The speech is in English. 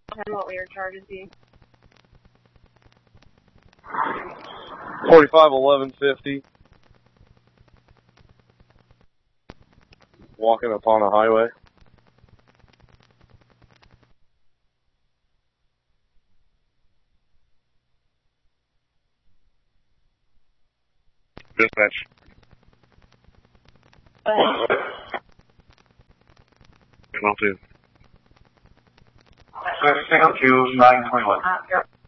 And what will your charges be? 451150. Walking upon a highway. Dispatch. Channel 2. Channel 2, 921. Yep.